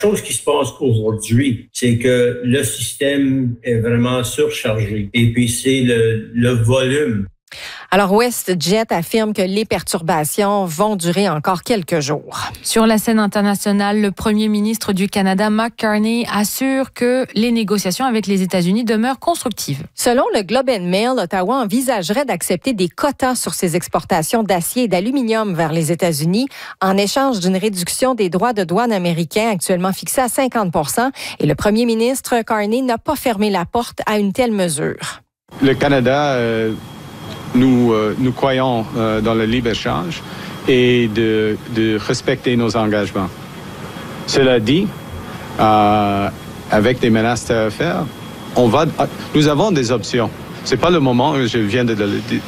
chose qui se passe aujourd'hui, c'est que le système est vraiment surchargé. Et puis, c'est le volume. Alors, WestJet affirme que les perturbations vont durer encore quelques jours. Sur la scène internationale, le premier ministre du Canada, Mark Carney, assure que les négociations avec les États-Unis demeurent constructives. Selon le Globe and Mail, Ottawa envisagerait d'accepter des quotas sur ses exportations d'acier et d'aluminium vers les États-Unis en échange d'une réduction des droits de douane américains actuellement fixés à 50 %. Et le premier ministre Carney n'a pas fermé la porte à une telle mesure. Le Canada... Nous croyons dans le libre-échange et de respecter nos engagements. Cela dit, avec des menaces tarifaires, nous avons des options. C'est pas le moment, je viens de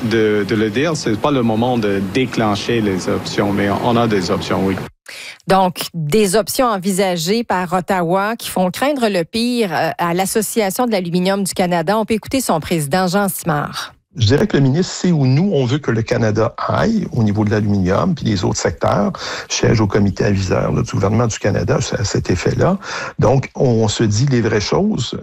le dire, c'est pas le moment de déclencher les options, mais on a des options, oui. Donc, des options envisagées par Ottawa qui font craindre le pire à l'Association de l'aluminium du Canada. On peut écouter son président, Jean Simard. Je dirais que le ministre sait où nous, on veut que le Canada aille au niveau de l'aluminium puis les autres secteurs. Je siège au comité aviseur du gouvernement du Canada à cet effet-là. Donc, on se dit les vraies choses,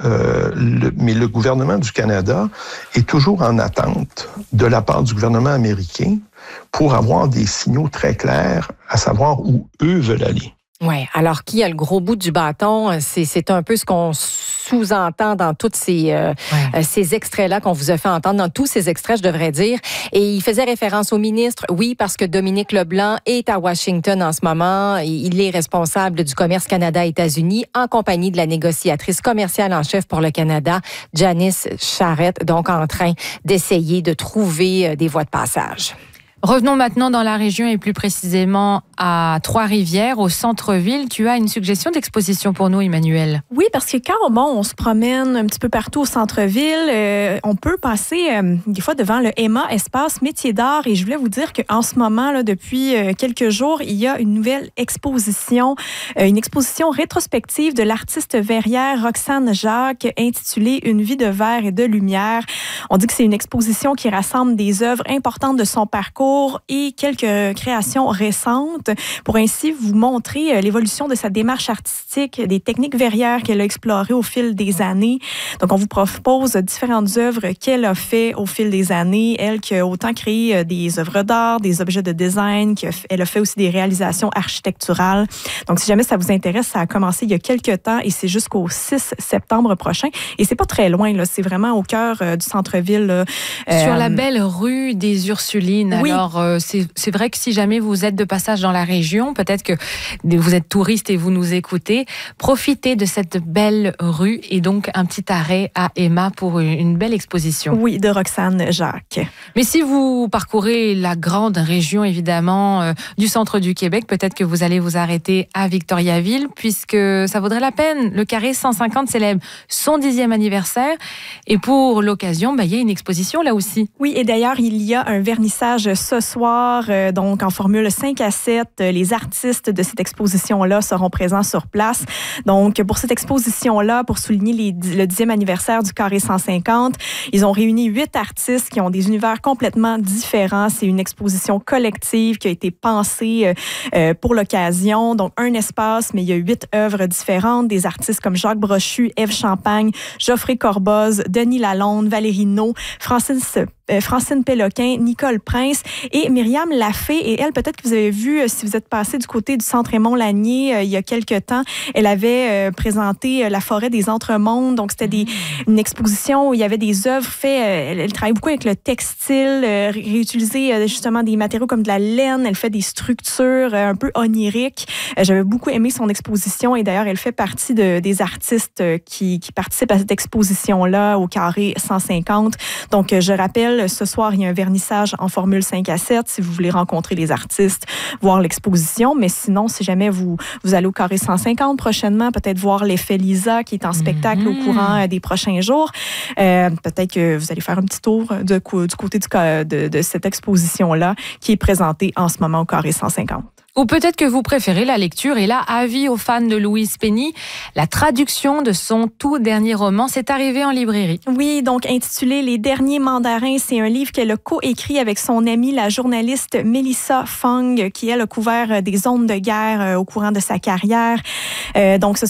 mais le gouvernement du Canada est toujours en attente de la part du gouvernement américain pour avoir des signaux très clairs à savoir où eux veulent aller. Oui, alors qui a le gros bout du bâton, c'est un peu ce qu'on sous-entend dans tous ces extraits-là qu'on vous a fait entendre, dans tous ces extraits, je devrais dire. Et il faisait référence au ministre, oui, parce que Dominique Leblanc est à Washington en ce moment. Il est responsable du commerce Canada-États-Unis en compagnie de la négociatrice commerciale en chef pour le Canada, Janice Charette, donc en train d'essayer de trouver des voies de passage. Revenons maintenant dans la région et plus précisément à Trois-Rivières, au centre-ville. Tu as une suggestion d'exposition pour nous, Emmanuel? Oui, parce que quand on se promène un petit peu partout au centre-ville, on peut passer des fois devant le EMA, Espace Métiers d'art. Et je voulais vous dire qu'en ce moment, là, depuis quelques jours, il y a une nouvelle exposition, une exposition rétrospective de l'artiste verrière Roxane Jacques, intitulée « Une vie de verre et de lumière ». On dit que c'est une exposition qui rassemble des œuvres importantes de son parcours et quelques créations récentes pour ainsi vous montrer l'évolution de sa démarche artistique, des techniques verrières qu'elle a explorées au fil des années. Donc, on vous propose différentes œuvres qu'elle a fait au fil des années. Elle qui a autant créé des œuvres d'art, des objets de design, elle a fait aussi des réalisations architecturales. Donc, si jamais ça vous intéresse, ça a commencé il y a quelques temps et c'est jusqu'au 6 septembre prochain. Et c'est pas très loin, là. C'est vraiment au cœur du centre-ville. Sur la belle rue des Ursulines. Oui. Alors, c'est vrai que si jamais vous êtes de passage dans la région, peut-être que vous êtes touriste et vous nous écoutez, profitez de cette belle rue et donc un petit arrêt à Emma pour une belle exposition. Oui, de Roxane Jacques. Mais si vous parcourez la grande région, évidemment, du centre du Québec, peut-être que vous allez vous arrêter à Victoriaville, puisque ça vaudrait la peine. Le Carré 150 célèbre son 10e anniversaire et pour l'occasion, il y a une exposition là aussi. Oui, et d'ailleurs, il y a un vernissage ce soir, donc en formule 5 à 7. Les artistes de cette exposition-là seront présents sur place. Donc, pour cette exposition-là, pour souligner le 10e anniversaire du Carré 150, ils ont réuni 8 artistes qui ont des univers complètement différents. C'est une exposition collective qui a été pensée pour l'occasion. Donc, un espace, mais il y a 8 œuvres différentes. Des artistes comme Jacques Brochu, Ève Champagne, Geoffrey Corboz, Denis Lalonde, Valérie No, Francine Péloquin, Nicole Prince et Myriam Lafay. Et elle, peut-être que vous avez vu, si vous êtes passé du côté du centre Raymond-Lanier il y a quelques temps, elle avait présenté La forêt des Entremondes. Donc, c'était une exposition où il y avait des œuvres faites. Elle travaille beaucoup avec le textile, réutiliser justement des matériaux comme de la laine. Elle fait des structures un peu oniriques. J'avais beaucoup aimé son exposition et d'ailleurs, elle fait partie des artistes qui participent à cette exposition-là au Carré 150. Donc, je rappelle, ce soir, il y a un vernissage en formule 5 à 7 si vous voulez rencontrer les artistes, voir l'exposition. Mais sinon, si jamais vous allez au Carré 150 prochainement, peut-être voir l'effet Lisa qui est en spectacle au courant des prochains jours. Peut-être que vous allez faire un petit tour du côté de cette exposition-là qui est présentée en ce moment au Carré 150. Ou peut-être que vous préférez la lecture. Et là, avis aux fans de Louise Penny, la traduction de son tout dernier roman, c'est arrivé en librairie. Oui, donc intitulé Les Derniers Mandarins, c'est un livre qu'elle a coécrit avec son amie, la journaliste Melissa Fung, qui, elle, a couvert des zones de guerre au courant de sa carrière. Donc, ce